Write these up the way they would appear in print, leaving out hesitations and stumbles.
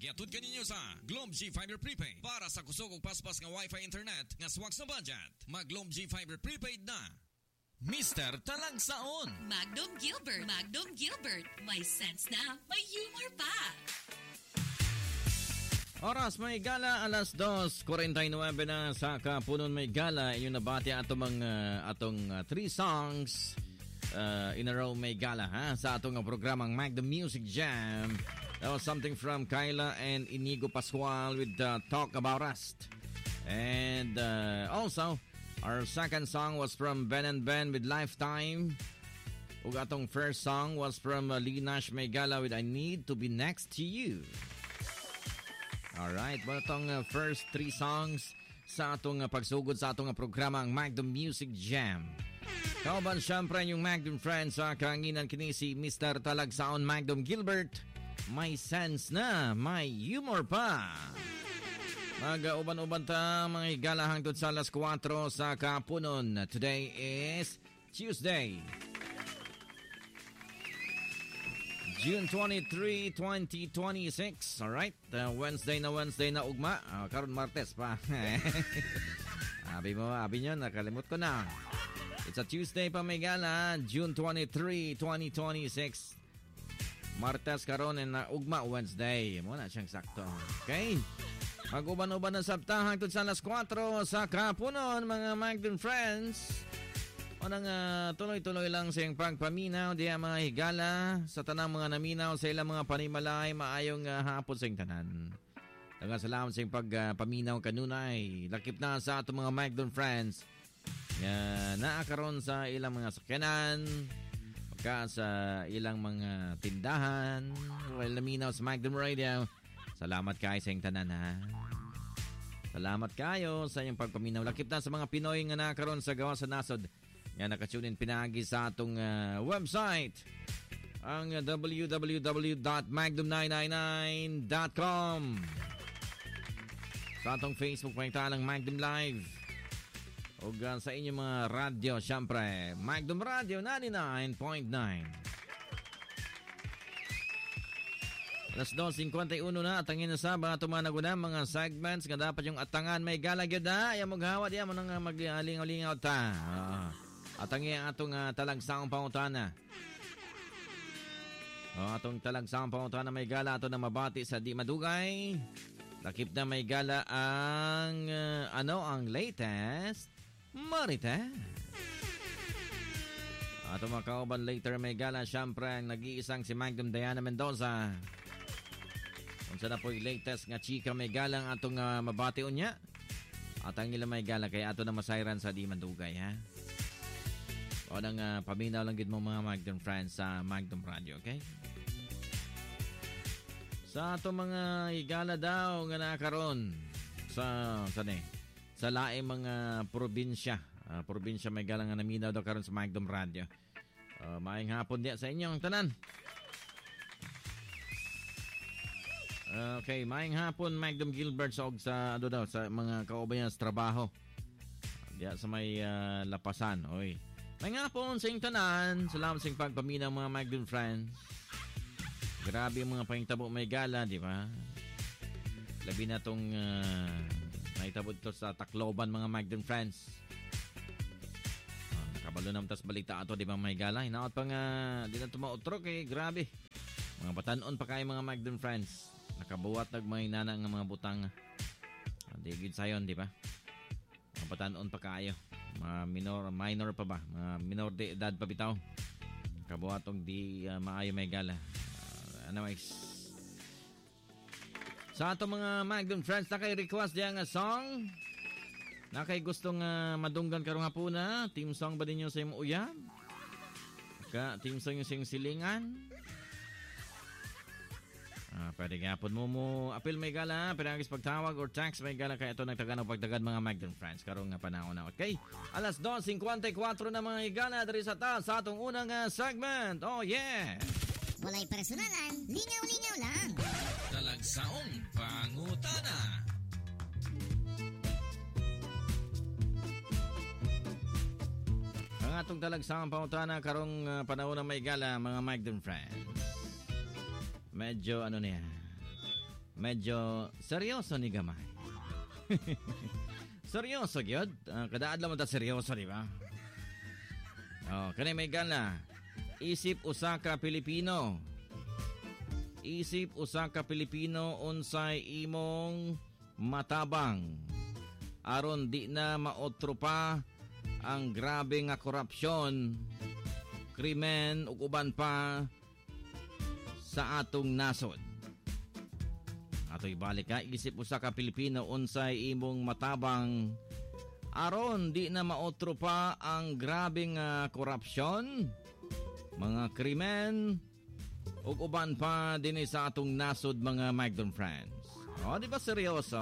giatud kaninyo sa Globe G Fiber Prepaid para sa kusog ug paspas nga Wi-Fi internet nga swak sa budget. Mag Globe G Fiber Prepaid na. Mr. Talagsaon. Magnum Gilbert. Magnum Gilbert. May sense na, may humor pa. Oras may gala, alas 2:49 na sa Kapunon may gala. Inyong nabati atong 3 songs in a row may gala sa atong programang Magnum Music Jam. That was something from Kyla and Inigo Pascual with Talk About Us. And also, our second song was from Ben and Ben with Lifetime. Ug atong first song was from Linash Megala with I Need to Be Next to You. Alright, well itong first 3 songs sa atong pagsugod sa atong programa ang Magnum Music Jam. Kauban syempre yung Magnum friends sa kaanginan kini si Mr. Talagsaon Magnum Gilbert. May sense na, may humor pa. Mag-uban-uban ta mga higala hangtod sa alas 4 sa Kapunon. Today is Tuesday, June 23, 2026. Alright, Wednesday na ugma. Karon Martes pa. Abi nyo, nakalimut ko na. It's a Tuesday pa may gala, June 23, 2026. Martes karon na ugma Wednesday. Muna siyang sakto. Okay? Mag-uban-uban na sabtahang tod sa alas 4 sa Kapunon, mga Magnum friends. O nang tuloy-tuloy lang sa iyong pagpaminaw, diya mga higala, sa tanang mga naminaw sa ilang mga panimalay, maayong hapon sa iyong tanan. Daghang salamat sa iyong pagpaminaw kanunay. Lakip na sa atong mga Magnum friends. Naakaroon sa ilang mga sakyanan, pagka sa ilang mga tindahan, while naminaw sa Magnum Radio. Salamat kayo sa iyong tanan ha. Salamat kayo sa iyong pagpaminaw. Lakip na sa mga Pinoy nga naakaroon sa gawa sa nasod. Yan, nakatunin pinagi sa atong website, ang www.magnum999.com. Sa atong Facebook, may talang Magnum Live. O sa inyong mga radyo, syempre, Magnum Radio 99.9. Alas 2:51 na, atangin na sa mga tumanago na mga segments nga dapat yung atangan may galagyo na. Ayaw maghawa diya mo nang mag-alingaw-lingaw ta. Atangi ang atong talagsaong pangutana. Atong talagsaong pangutana may gala ato na mabati sa di madugay. Lakip na may gala ang ang latest Marites. Ato mga kauban later may gala syempre ang nag-iisang si Magnum Diana Mendoza. Kung saan na po yung latest nga chika may galang atong mabati unya. At ang ilang may gala kaya ato na masayran sa di madugay ha. O nang paminaw lang gid mo mga Magnum friends sa Magnum Radio, okay? Sa ato mga higala daw nga nakaroon sa laing mga probinsya. Probinsya may galang nga naminaw daw karon sa Magnum Radio. Maayong hapon diya sa inyong tanan. Okay, maayong hapon Magnum Gilbert sa sa mga kaubayan sa trabaho. Diya sa may lapasan, oy. Maayong hapon sa inyong tanan. Salamat sa inyong pagpaminaw mga Magnum friends. Grabe yung mga pahintabo may gala, di ba? Labi na tong naitabot to sa Tacloban mga Magnum friends. Nakabalo naman tas balita ato, di ba may gala? Hinaot pa nga, di na tumautrok eh, grabe. Mga batanon pa kayo mga Magnum friends. Nakabuhat nagmay nana ng mga butang. Di gid sayon, di ba? Mga batanon pa kayo. Mga minor pa ba? Mga minor de edad pa bitaw. Nakabuhat tong di maayo may gala. Anyways, sa ato mga Magnum friends na kay request diya nga song na kay gustong madunggan karong hapuna, team song ba ninyo sa imong uyab? Team song yung sing silingan? Pwede gapon mo apil may gala, pwede agis pagtawag or text may gala kaya ito nagtaganaw pagtagad mga Magnum friends karong nga panahon na. Okay, alas 2:54 na mga higala dari sa atong unang segment. Oh yeah! Walay personalan, lingaw-lingaw lang. Talagsaong pangutana. Ang atong talagsaong pangutana karong panahon na may gala mga Magnum friends. Medyo medyo seryoso ni gamay. Seryoso gyud. Kada adlaw man ta seryoso, di ba? Kani may gala. Isip usa ka Pilipino. Isip usa ka Pilipino unsay imong matabang. Aron di na maotro pa ang grabe nga korupsyon, krimen ug uban pa sa atong nasod. Ato'y balik ha, isip usa ka Pilipino unsay imong matabang aron di na maotro pa ang grabeng korupsyon, mga krimen ug uban pa dinhi sa atong nasod mga Magdon friends. Di ba seryoso?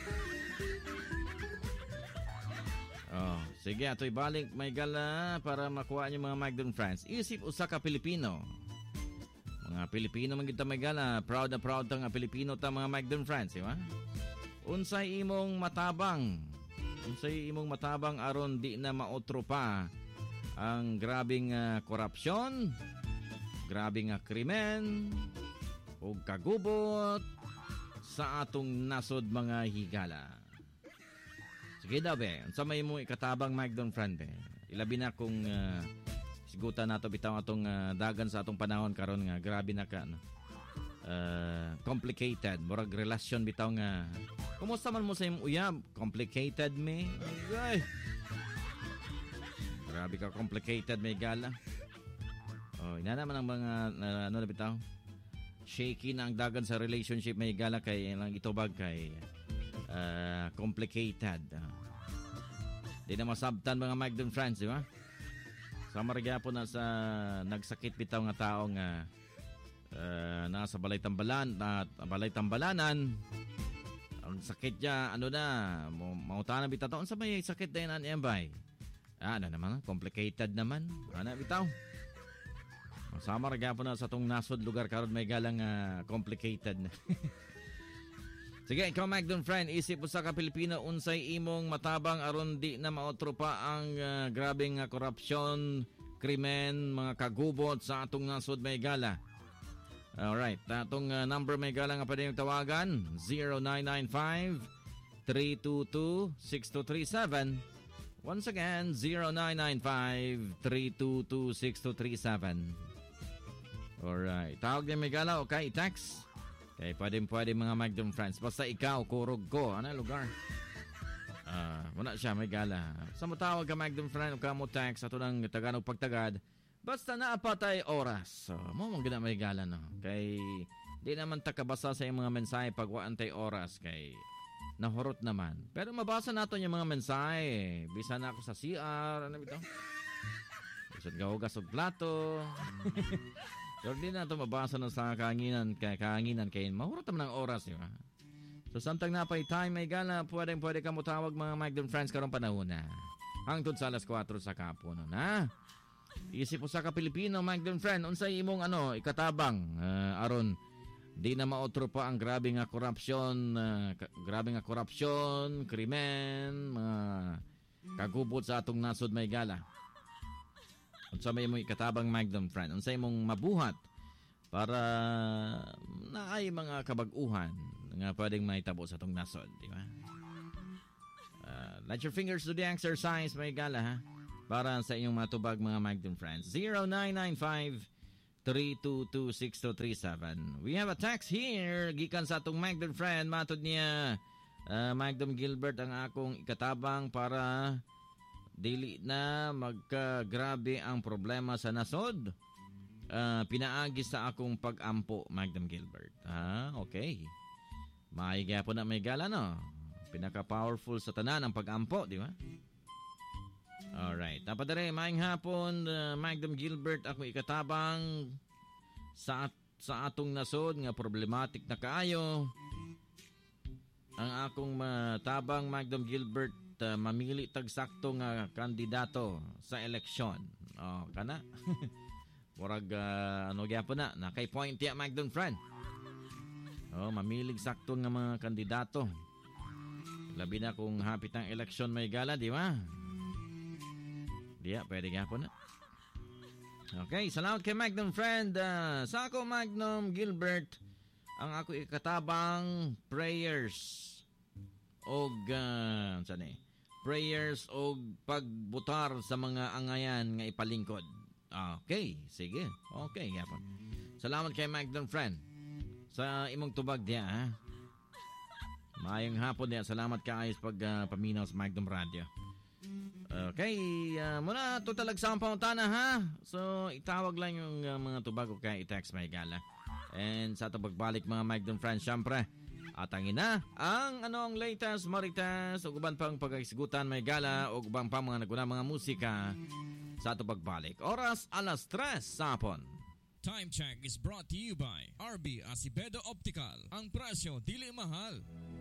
Sige, ato'y balik may gala para makuha niyo mga Magdon friends. Isip usa ka Pilipino. Mga Pilipino man kita may gala, proud na proud tang Pilipino ta mga Magdon friends, di ba? Unsay imong matabang? Unsay imong matabang aron di na maotro pa ang grabing korupsyon, grabing krimen ug kagubot sa atong nasod mga higala. Sige daw be, unsa may imong ikatabang Magdon friend be? Ilabi na kung sigutan nato bitaw atong dagan sa atong panahon karon nga grabe na ka complicated murag relasyon bitaw nga kumusta man mo sa imong uyab complicated me ay grabe ka complicated may gala ina naman ang mga ano na bitaw shaky na ang dagan sa relationship may gala kay lang itubag kay complicated di na masabtan mga Magdon friends di ba? Sama po na sa nagsakit bitaw nga tao nga nasa balay-tambalanan. Ang sakit niya, ano na, mautanan bitaw taon sa may sakit din ang iyambay. Ano naman, complicated naman. Ano bitaw? Sama po na sa tong nasod lugar karon may galang complicated na. Sige, ikaw Magdon friend, isip usa ka Pilipino unsay imong matabang aron di na maotro pa ang grabeng korupsyon, krimen, mga kagubot sa atong nasod may gala. Alright, atong number may gala nga pwede yung tawagan 0995-322-6237. Once again, 0995-322-6237. Alright, tawag din may gala, okay, text. Okay, pwede mga Magdon friends. Basta ikaw, kurog ko. Ano lugar? Wala siya, may gala. Sa matawag ka Magdon friend, o ka mo text, ato ng Tagalog pagtagad. Basta naapatay oras. So, mo mong gina may gala, no? Kay, di naman takabasa sa yung mga mensahe pag waantay oras. Kay, nahurot naman. Pero mabasa natin yung mga mensahe. Bisa na ako sa CR. Ano bito? Bisa ka hugas o plato. Pero di na ito mabasa na sa kahanginan kay mahurot naman ang oras, di ba? So, samtang napay time may gala, pwede ka mo tawag mga Magdon friends karong panahon na. Hangtod sa alas 4 sa kapuno na. Isip usa ka Pilipino, Magdon friend, unsay imong ikatabang aron di na maotro pa ang grabe nga korupsyon, krimen, kagubot sa atong nasod may gala. Unsa may imong ikatabang Magdon friend? Unsa imong mabuhat para naay mga kabag-uhan nga pwedeng mahitabo sa atong nasod, di ba? Let your fingers do the exercise, may gala ha. Para sa inyong matubag mga Magdon friends. 0995-322-6237. We have a text here gikan sa atong Magdon friend. Matod niya Magdon Gilbert ang akong ikatabang para dili na magkagrabe ang problema sa nasod. Pinaagi sa akong pag-ampo, Magdon Gilbert. Okay. Maigya po na may gala, no? Pinaka-powerful sa tanan ang pag-ampo, di ba? Alright. Napadari, maing hapon, Magdon Gilbert, ako ikatabang sa atong nasod nga problematic na kaayo. Ang akong matabang, Magdon Gilbert, mamili tagsakto nga kandidato sa eleksyon. Kana? Murag, gyapon na. Nakay point ya, Magdon friend. Mamilig sakto nga mga kandidato. Labi na kung hapit ang eleksyon may gala, di ba? Diya, pwede gyapon na. Okay, salamat kay Magdon friend. Sa ako, Magdon Gilbert, ang ako ikatabang prayers og prayers og pagbutar sa mga angayan nga ipalingkod. Okay, sige. Okay, yapon. Salamat kay Magdon friend sa imong tubag diya, ha. Maayong hapon diya. Salamat kaayos pag paminaw sa Magdon Radio. Okay, muna to talagsang pangutana, ha. So itawag lang yung mga tubag o kaya i-text may gala. And sa ito pagbalik mga Magdon friends, syempre atangin na ang anong latest marites o uban pang pagkakisigutan may gala o ubang pa mga naguna mga musika sa ito pagbalik. Oras 3:00 sa hapon. Time check is brought to you by RB Acevedo Optical. Ang presyo dili mahal.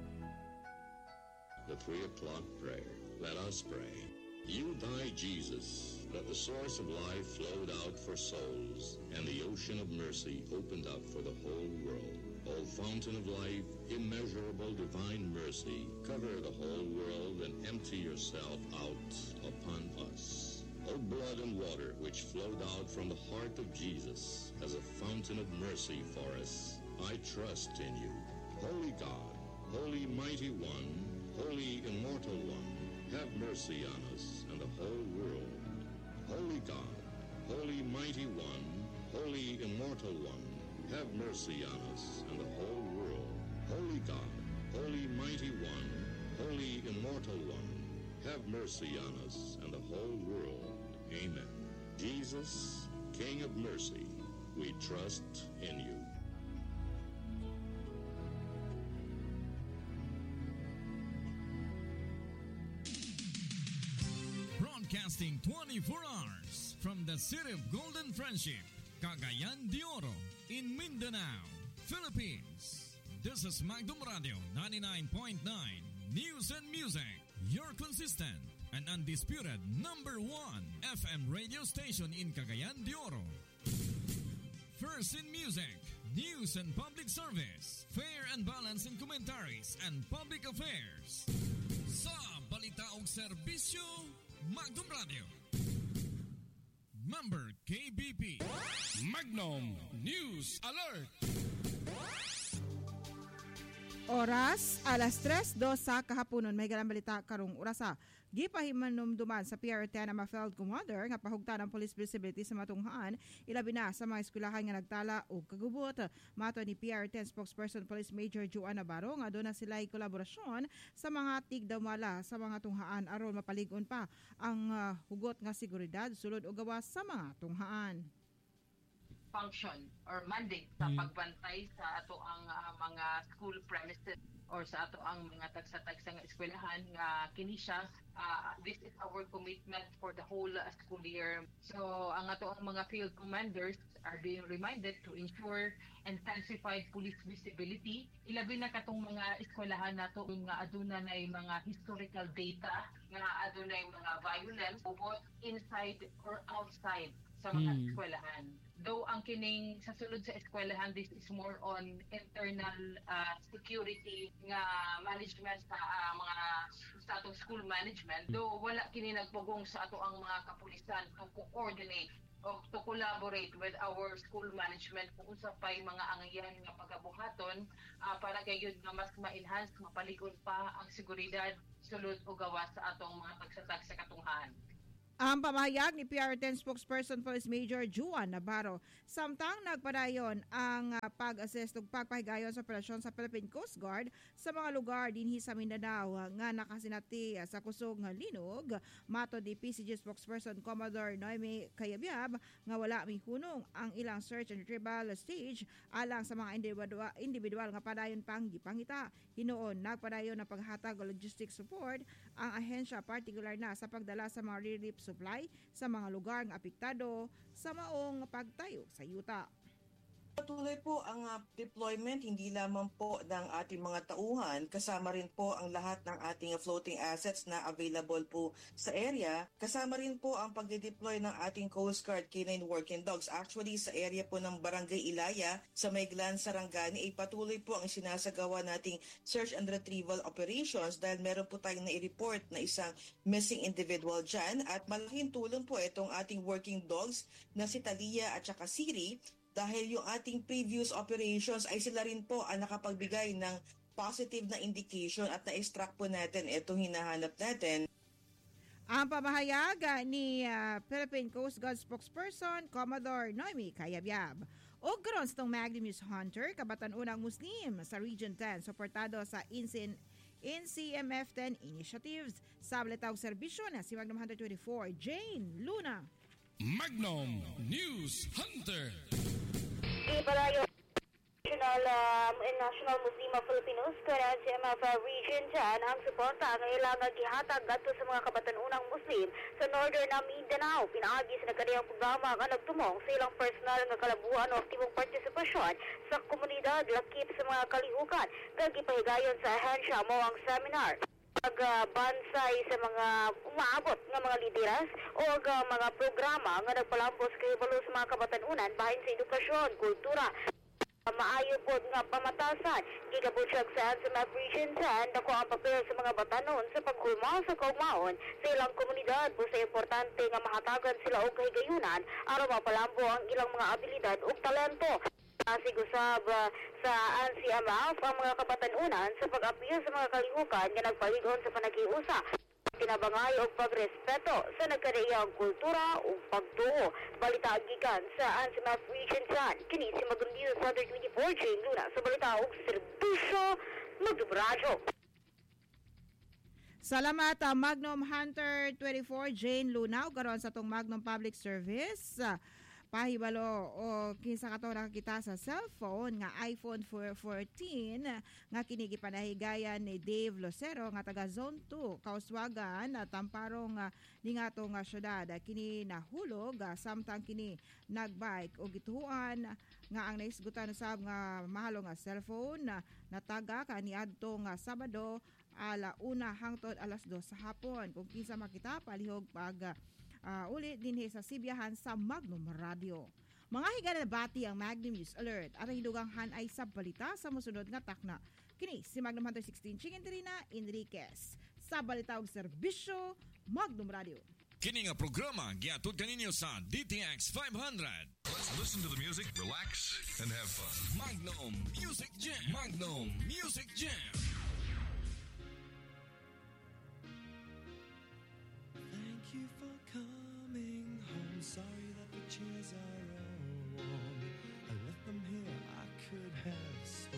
The 3 o'clock prayer. Let us pray. You died, Jesus, that the source of life flowed out for souls, and the ocean of mercy opened up for the whole world. O fountain of life, immeasurable divine mercy, cover the whole world and empty yourself out upon us. O blood and water which flowed out from the heart of Jesus as a fountain of mercy for us, I trust in you. Holy God, Holy Mighty One, Holy Immortal One, have mercy on us and the whole world. Holy God, Holy Mighty One, Holy Immortal One, have mercy on us and the whole world. Holy God, Holy Mighty One, Holy Immortal One, have mercy on us and the whole world. Amen. Jesus, King of mercy, we trust in you. Broadcasting 24 hours from the city of Golden Friendship, Cagayan de Oro, in Mindanao, Philippines. This is Magdum Radio 99.9 News and Music, your consistent and undisputed number 1 FM radio station in Cagayan de Oro. First in music, news and public service, fair and balanced in commentaries and public affairs. Sa balita og serbisyo, Magdum Radio. Member KBP. Magnum News Alert. Oras 3:02 sa kahaponon. May galang balita karong orasa. Gipahimanumduman sa PR10 ang Field Commander nga pahugtan ang police visibility sa matunghaan, ilabi na sa mga eskwelahan nga nagtala o kagubot. Mato ni PR10 spokesperson Police Major Joanna Baro nga doon na sila'y kolaborasyon sa mga tigdamala sa mga tunghaan aron mapaligon pa ang hugot nga seguridad sulod o gawas sa mga tunghaan. Function or mandate sa pagbantay sa ato ang mga school premises or sa ato ang mga tagsa-tagsa nga eskwelahan nga kini siya this is our commitment for the whole school year. So ang ato ang mga field commanders are being reminded to ensure intensified police visibility ilabi na katong mga eskwelahan nato nga aduna nay mga historical data nga adunay mga violence both inside or outside sa mga eskwelahan. Though ang kining sa sulod sa eskwelahan, this is more on internal security nga management sa mga sa atong school management. Though wala kini nagpugong sa ato ang mga kapulisan to coordinate o to collaborate with our school management kung unsa pay mga angayan nga pagabuhaton para gayud nga mas ma-enhance, mapaligon pa ang seguridad sulod o gawas sa atong mga tagsatag sa katunghan. Ang pamahayag ni PR10 spokesperson Police Major Juan Navarro. Samtang nagpadayon ang pag-assess ug pagpahigayon sa operasyon sa Philippine Coast Guard sa mga lugar dinhi sa Mindanao nga nakasinati sa kusog nga linog. Mato di PCG spokesperson Commodore Noemi Kayabyab nga wala mihunong ang ilang search and retrieval stage alang sa mga individual nga padayon pang gipangita. Hinuon nagpadayon na paghatag og logistic support ang ahensya partikular na sa pagdala sa mga relief supply sa mga lugar nga apektado sa maong pagtayo sa yuta. Patuloy po ang deployment hindi lamang po ng ating mga tauhan, kasama rin po ang lahat ng ating floating assets na available po sa area. Kasama rin po ang pagde-deploy ng ating Coast Guard K9 Working Dogs. Actually sa area po ng Barangay Ilaya sa Mayglan, Sarangani ay patuloy po ang sinasagawa nating search and retrieval operations dahil meron po tayong na-report na isang missing individual dyan at malaking tulong po itong ating working dogs na si Talia at saka Siri dahil yung ating previous operations ay sila rin po ang nakapagbigay ng positive na indication at na-extract po natin itong hinahanap natin. Ang pamahayag ni Philippine Coast Guard spokesperson Commodore Noemi Cayabyab. O karon sa itong Magnum News Hunter, kabatan-unang Muslim sa Region 10, suportado sa NCMF-10 initiatives. Sa balitawag serbisyo na si Magnum Hunter 24, Jane Luna. Magnum News Hunter. Ibarayo National Muslim Filipinos karan sa MF Region 10 ang suporta ang ilang gihatag ngadto sa mga kabatan-unang Muslim sa Northern Mindanao. Pinaagi sa nagkadiyang programa nga nagtumong sa ilang personal nga kalabuan o aktibong partisipasyon sa komunidad lakip sa mga kalihukan. Kagipahigayon sa ahensya mo ang seminar pagbansay sa mga umaabot nga mga lideras o mga programa nga nagpalampos kahibalo sa mga kabatan-unan bahin sa edukasyon, kultura, maayo po nga pamatasan. Gigabutyag sa Ansamap Region 10 dako ang papel sa mga batanon sa paghulma sa kaugmaon sa ilang komunidad po sa importante nga mahatagan sila og kahigayunan aron mapalambo ang ilang mga abilidad ug talento. Sigusab sa NCMF ang mga kabatan-unan sa pag-apil sa mga kalihukan nga nagpaligon sa panagiusa, tinabangay o pagrespeto sa nagkadaiyang kultura o pagtuo. Balita gikan sa NCMF Region 10. Kini si Magnum News Hunter 24, Jane Luna sa balita o serbisyo Magnum Radio. Salamat Magnum Hunter 24, Jane Luna. Karon sa itong Magnum Public Service. Pahibalo o kinsa kato nakakita sa cellphone nga iPhone 14 nga kinigi panahigayan ni Dave Lucero nga taga Zone 2 Kauswagan at Tamparong ni nga to nga syudad kini nahulog samtang kini nagbike o gituhuan nga ang naisgutan usab nga mahalo nga cellphone nataga kaniadto nga Sabado ala-1 hangtod alas 2 sa hapon. Kung kinsa makita palihog pag ulit din sa sibiyahan sa Magnum Radio. Mga higala na bati ang Magnum News Alert at ang hidugang ay sa balita sa musunod nga takna. Kini si Magnum Hunter 16 Chiginterina Enriquez sa balitawag serbisyo Magnum Radio. Kini nga programa giatud kaninyo sa DTX 500. Let's listen to the music, relax, and have fun. Magnum Music Jam. Magnum Music Jam. Thank you for coming home. Sorry that the chairs are all warm. I left them here, I could have